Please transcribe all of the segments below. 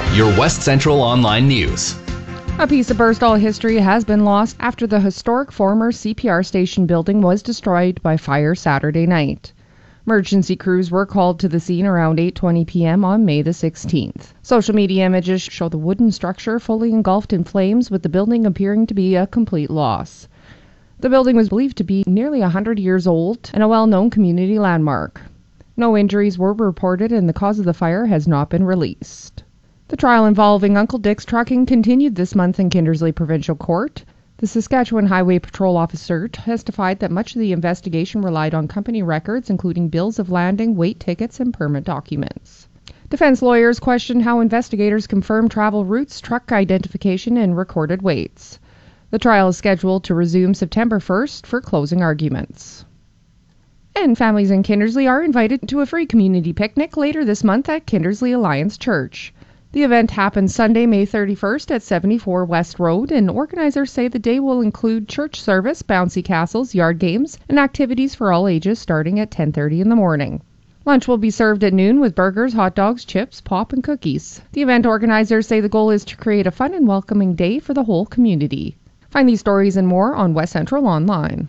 Now, your West Central Online News. A piece of Burstall history has been lost after the historic former CPR station building was destroyed by fire Saturday night. Emergency crews were called to the scene around 8:20 p.m. on May the 16th. Social media images show the wooden structure fully engulfed in flames, with the building appearing to be a complete loss. The building was believed to be nearly 100 years old and a well-known community landmark. No injuries were reported and the cause of the fire has not been released. The trial involving Uncle Dick's Trucking continued this month in Kindersley Provincial Court. The Saskatchewan Highway Patrol officer testified that much of the investigation relied on company records, including bills of landing, weight tickets, and permit documents. Defense lawyers questioned how investigators confirm travel routes, truck identification, and recorded weights. The trial is scheduled to resume September 1st for closing arguments. And families in Kindersley are invited to a free community picnic later this month at Kindersley Alliance Church. The event happens Sunday, May 31st at 74 West Road, and organizers say the day will include church service, bouncy castles, yard games, and activities for all ages starting at 10:30 in the morning. Lunch will be served at noon with burgers, hot dogs, chips, pop, and cookies. The event organizers say the goal is to create a fun and welcoming day for the whole community. Find these stories and more on West Central Online.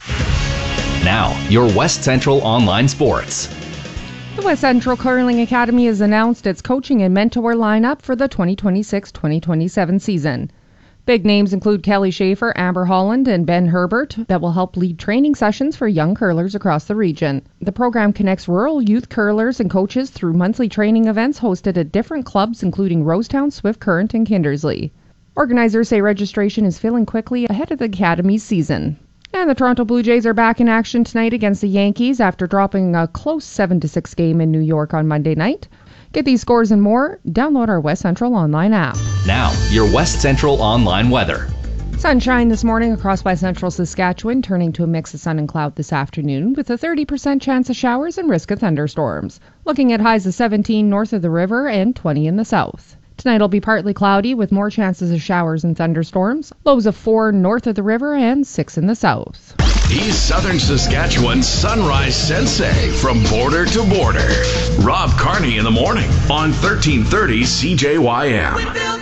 Now, your West Central Online Sports. The West Central Curling Academy has announced its coaching and mentor lineup for the 2026-2027 season. Big names include Kelly Schaefer, Amber Holland, and Ben Herbert that will help lead training sessions for young curlers across the region. The program connects rural youth curlers and coaches through monthly training events hosted at different clubs including Rosetown, Swift Current, and Kindersley. Organizers say registration is filling quickly ahead of the Academy's season. And the Toronto Blue Jays are back in action tonight against the Yankees after dropping a close 7-6 game in New York on Monday night. Get these scores and more, download our West Central Online app. Now, your West Central Online weather. Sunshine this morning across West Central Saskatchewan, turning to a mix of sun and cloud this afternoon with a 30% chance of showers and risk of thunderstorms. Looking at highs of 17 north of the river and 20 in the south. Tonight will be partly cloudy with more chances of showers and thunderstorms. Lows of 4 north of the river and 6 in the south. He's Southern Saskatchewan's sunrise sensei from border to border. Rob Carney in the morning on 1330 CJYM.